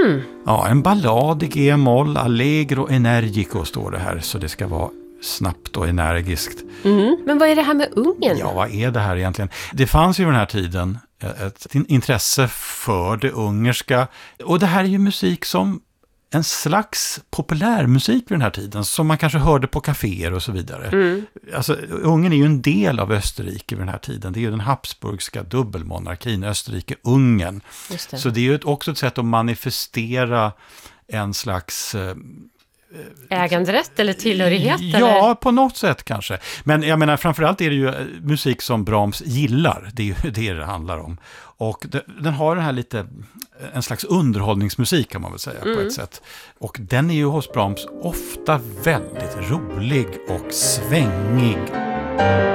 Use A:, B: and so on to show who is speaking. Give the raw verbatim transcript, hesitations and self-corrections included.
A: Mhm.
B: Ja, en ballad i G-moll, allegro energico står det här, så det ska vara snabbt och energiskt.
A: Mm. Men vad är det här med Ungern?
B: Ja, vad är det här egentligen? Det fanns ju vid den här tiden ett intresse för det ungerska, och det här är ju musik som en slags populärmusik vid den här tiden som man kanske hörde på kaféer och så vidare.
A: Mm.
B: Alltså, Ungern är ju en del av Österrike vid den här tiden. Det är ju den habsburgska dubbelmonarkin, Österrike-Ungern.
A: Just det.
B: Så det är ju också ett sätt att manifestera en slags... Eh,
A: äganderätt eller tillhörighet?
B: Ja,
A: eller?
B: på något sätt kanske. Men jag menar, framförallt är det ju musik som Brahms gillar. Det är ju det det handlar om. Och det, den har den här lite, en slags underhållningsmusik kan man väl säga mm. på ett sätt. Och den är ju hos Brahms ofta väldigt rolig och svängig.